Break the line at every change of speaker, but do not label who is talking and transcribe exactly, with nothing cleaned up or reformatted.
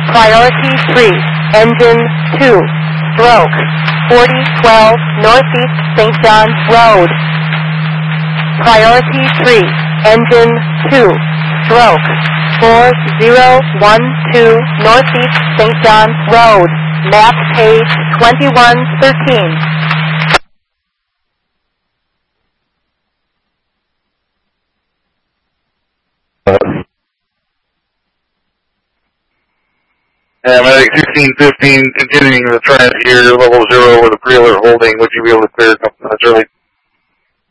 Priority three, engine two, stroke, forty twelve Northeast Saint John's Road. Priority three, engine two, stroke, four zero one two Northeast Saint John's Road, map page twenty-one thirteen.
Yeah, Medic sixteen fifteen, continuing the trend here, level zero with a preload holding. Would you be able to clear a couple minutes early?